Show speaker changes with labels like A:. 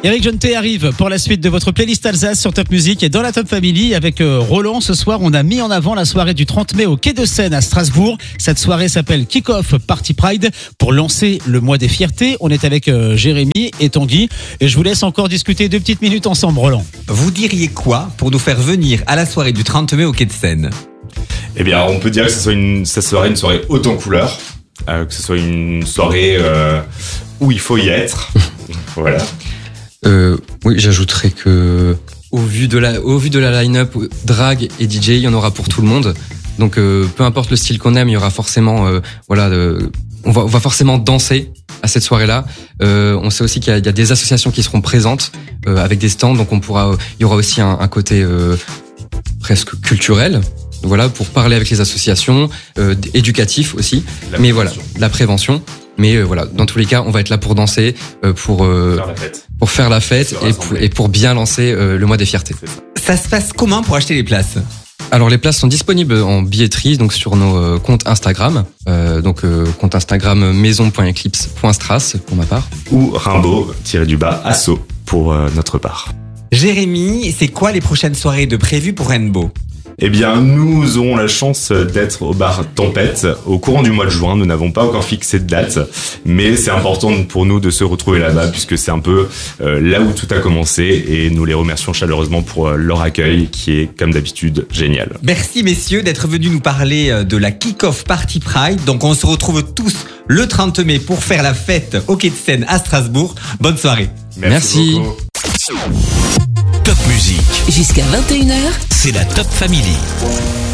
A: Eric Jonté arrive pour la suite de votre playlist Alsace sur Top Music et dans la Top Family avec Roland. Ce soir, on a mis en avant la soirée du 30 mai au Quai de Seine à Strasbourg. Cette soirée s'appelle Kick-Off Party Pride. Pour lancer le mois des fiertés, on est avec Jérémy et Tanguy. Et je vous laisse encore discuter 2 petites minutes ensemble, Roland.
B: Vous diriez quoi pour nous faire venir à la soirée du 30 mai au Quai de Seine ?
C: Eh bien, on peut dire que ça serait une soirée haute en couleurs, que ce soit une soirée où il faut y être. Voilà.
D: Oui, j'ajouterais que au vu de la line-up, drag et DJ, il y en aura pour tout le monde. Donc peu importe le style qu'on aime, il y aura forcément on va forcément danser à cette soirée-là. On sait aussi qu'il y a des associations qui seront présentes avec des stands, donc il y aura aussi un côté presque culturel. Voilà, pour parler avec les associations, éducatif aussi. La prévention. Mais voilà, dans tous les cas, on va être là pour danser, pour faire la fête et pour bien lancer le mois des fiertés.
B: Ça se passe comment pour acheter les places ?
D: Alors les places sont disponibles en billetterie, donc sur nos comptes Instagram, compte Instagram maison.eclipse.stras pour ma part,
C: ou Rimbaud-Asso pour notre part.
B: Jérémy, c'est quoi les prochaines soirées de prévues pour Rainbow ?
C: Eh bien, nous aurons la chance d'être au bar Tempête au courant du mois de juin. Nous n'avons pas encore fixé de date, mais c'est important pour nous de se retrouver là-bas puisque c'est un peu là où tout a commencé et nous les remercions chaleureusement pour leur accueil qui est, comme d'habitude, génial.
B: Merci messieurs d'être venus nous parler de la Kick-Off Party Pride. Donc on se retrouve tous le 30 mai pour faire la fête au Quai de Seine à Strasbourg. Bonne soirée.
D: Merci.
E: Top Music.
F: Jusqu'à 21h,
E: C'est la Top Family.